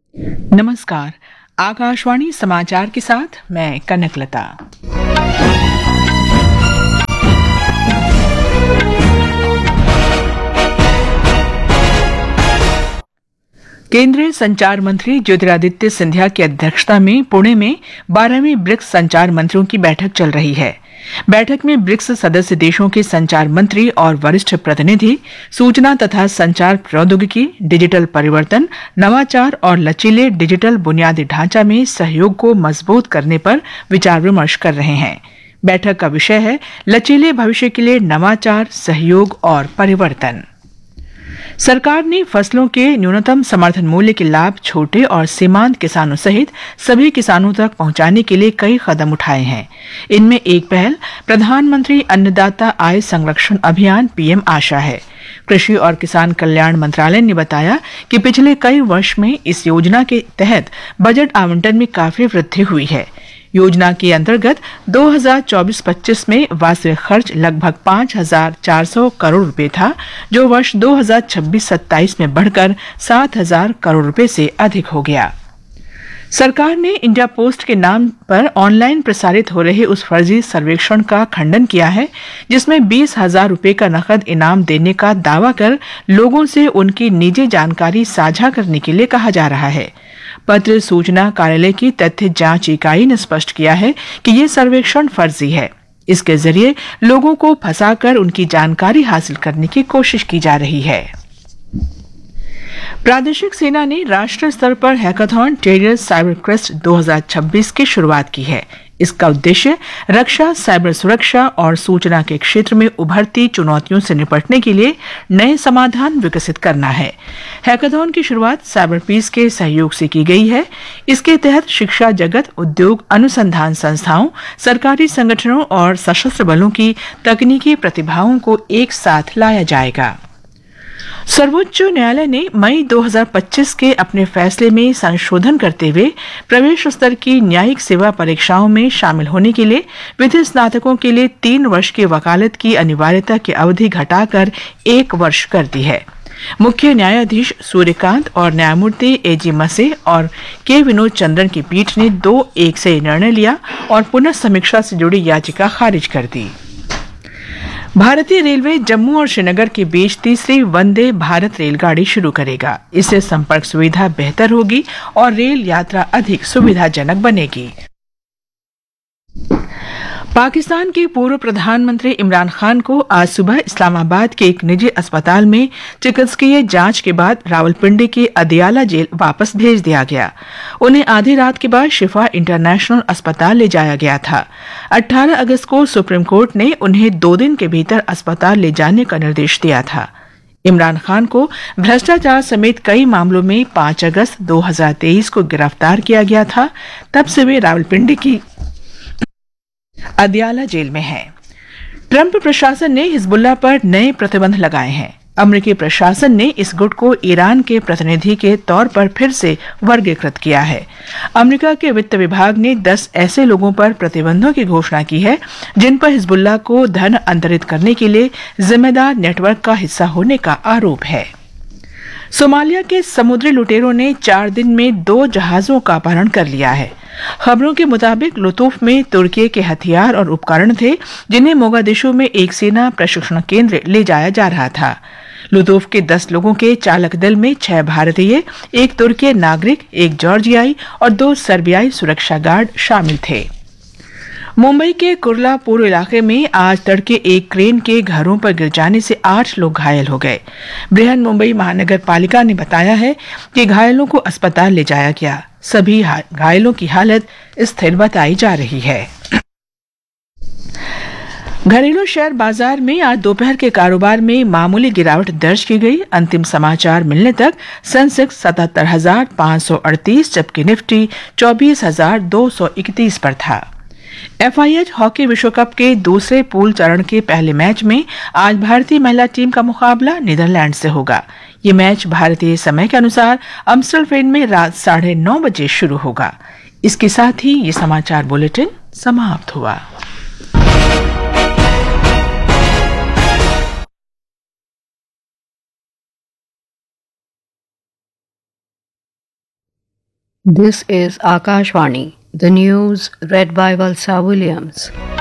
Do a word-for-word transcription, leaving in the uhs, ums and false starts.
नमस्कार। आकाशवाणी समाचार के साथ मैं कनकलता। केंद्रीय संचार मंत्री ज्योतिरादित्य सिंधिया की अध्यक्षता में पुणे में बारहवीं ब्रिक्स संचार मंत्रियों की बैठक चल रही है। बैठक में ब्रिक्स सदस्य देशों के संचार मंत्री और वरिष्ठ प्रतिनिधि सूचना तथा संचार प्रौद्योगिकी, डिजिटल परिवर्तन, नवाचार और लचीले डिजिटल बुनियादी ढांचा में सहयोग को मजबूत करने पर विचार विमर्श कर रहे हैं। बैठक का विषय है लचीले भविष्य के लिए नवाचार, सहयोग और परिवर्तन। सरकार ने फसलों के न्यूनतम समर्थन मूल्य के लाभ छोटे और सीमांत किसानों सहित सभी किसानों तक पहुंचाने के लिए कई कदम उठाए हैं। इनमें एक पहल प्रधानमंत्री अन्नदाता आय संरक्षण अभियान पीएम आशा है। कृषि और किसान कल्याण मंत्रालय ने बताया कि पिछले कई वर्ष में इस योजना के तहत बजट आवंटन में काफी वृद्धि हुई है। योजना के अंतर्गत दो हज़ार चौबीस पच्चीस में वास्तविक खर्च लगभग पाँच हज़ार चार सौ करोड़ रुपए था, जो वर्ष दो हज़ार छब्बीस सत्ताईस में बढ़कर सात हज़ार करोड़ रुपए से अधिक हो गया। सरकार ने इंडिया पोस्ट के नाम पर ऑनलाइन प्रसारित हो रहे उस फर्जी सर्वेक्षण का खंडन किया है, जिसमें बीस हजार रुपए का नकद इनाम देने का दावा कर लोगों से उनकी निजी जानकारी साझा करने के लिए कहा जा रहा है। पत्र सूचना कार्यालय की तथ्य जांच इकाई ने स्पष्ट किया है कि ये सर्वेक्षण फर्जी है। इसके जरिए लोगों को फंसाकर उनकी जानकारी हासिल करने की कोशिश की जा रही है। प्रादेशिक सेना ने राष्ट्रीय स्तर पर हैकाथॉन टेरियर साइबर क्वेस्ट दो हज़ार छब्बीस की शुरुआत की है। इसका उद्देश्य रक्षा, साइबर सुरक्षा और सूचना के क्षेत्र में उभरती चुनौतियों से निपटने के लिए नए समाधान विकसित करना है। हैकाथॉन की शुरुआत साइबर पीस के सहयोग से की गई है। इसके तहत शिक्षा जगत, उद्योग, अनुसंधान संस्थाओं, सरकारी संगठनों और सशस्त्र बलों की तकनीकी प्रतिभाओं को एक साथ लाया जाएगा। सर्वोच्च न्यायालय ने मई दो हज़ार पच्चीस के अपने फैसले में संशोधन करते हुए प्रवेश स्तर की न्यायिक सेवा परीक्षाओं में शामिल होने के लिए विधि स्नातकों के लिए तीन वर्ष की वकालत की अनिवार्यता की अवधि घटाकर एक वर्ष कर दी है। मुख्य न्यायाधीश सूर्यकांत और न्यायमूर्ति एजी मसे और के विनोद चंद्रन की पीठ ने दो एक से निर्णय लिया और पुनः समीक्षा से जुड़ी याचिका खारिज कर दी। भारतीय रेलवे जम्मू और श्रीनगर के बीच तीसरी वंदे भारत रेलगाड़ी शुरू करेगा। इससे संपर्क सुविधा बेहतर होगी और रेल यात्रा अधिक सुविधाजनक बनेगी। पाकिस्तान के पूर्व प्रधानमंत्री इमरान खान को आज सुबह इस्लामाबाद के एक निजी अस्पताल में चिकित्सकीय जांच के बाद रावलपिंडी के अदियाला जेल वापस भेज दिया गया। उन्हें आधी रात के बाद शिफा इंटरनेशनल अस्पताल ले जाया गया था। अठारह अगस्त को सुप्रीम कोर्ट ने उन्हें दो दिन के भीतर अस्पताल ले जाने का निर्देश दिया था। इमरान खान को भ्रष्टाचार समेत कई मामलों में पाँच अगस्त दो हज़ार तेईस को गिरफ्तार किया गया था। तब से वे रावलपिंडी की अदियाला जेल में है। ट्रंप प्रशासन ने हिजबुल्लाह पर नए प्रतिबंध लगाए हैं। अमेरिकी प्रशासन ने इस गुट को ईरान के प्रतिनिधि के तौर पर फिर से वर्गीकृत किया है। अमेरिका के वित्त विभाग ने दस ऐसे लोगों पर प्रतिबंधों की घोषणा की है जिन पर हिजबुल्लाह को धन अंतरित करने के लिए जिम्मेदार नेटवर्क का हिस्सा होने का आरोप है। सोमालिया के समुद्री लुटेरों ने चार दिन में दो जहाजों का अपहरण कर लिया है। खबरों के मुताबिक लुतूफ में तुर्की के हथियार और उपकरण थे, जिन्हें मोगादिशु में एक सेना प्रशिक्षण केंद्र ले जाया जा रहा था। लुतूफ के दस लोगों के चालक दल में छह भारतीय, एक तुर्की नागरिक, एक जॉर्जियाई और दो सर्बियाई सुरक्षा गार्ड शामिल थे। मुंबई के कुर्ला पूर्व इलाके में आज तड़के एक क्रेन के घरों पर गिर जाने से आठ लोग घायल हो गए। बृहन मुंबई महानगर पालिका ने बताया है कि घायलों को अस्पताल ले जाया गया। सभी घायलों की हालत स्थिर बताई जा रही है। घरेलू शेयर बाजार में आज दोपहर के कारोबार में मामूली गिरावट दर्ज की गई। अंतिम समाचार मिलने तक सेंसेक्स सतहत्तर हजार पाँच सौ अड़तीस, जबकि निफ्टी चौबीस हजार दो सौ इकतीस पर था। एफआईएच हॉकी विश्व कप के दूसरे पूल चरण के पहले मैच में आज भारतीय महिला टीम का मुकाबला नीदरलैंड से होगा। ये मैच भारतीय समय के अनुसार अम्स्टरडैम में रात साढ़े नौ बजे शुरू होगा। इसके साथ ही ये समाचार बुलेटिन समाप्त हुआ। This is Akashvani, the news read by Valsa Williams.